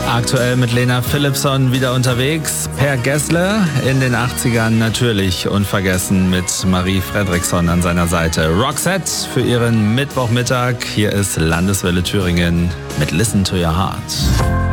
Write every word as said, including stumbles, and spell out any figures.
Aktuell mit Lena Philipsson wieder unterwegs. Per Gessle in den achtzigern natürlich unvergessen mit Marie Fredriksson an seiner Seite. Roxette für ihren Mittwochmittag. Hier ist Landeswelle Thüringen mit Listen to Your Heart.